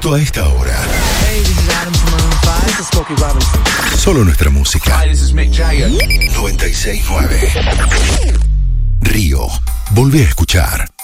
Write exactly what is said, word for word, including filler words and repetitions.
justo a esta hora. Hey, this is Adam from Maroon five. This is Smokey Robinson. Solo nuestra música. Hi, this is Mick Jagger. noventa y seis nueve Río. Volvé a escuchar.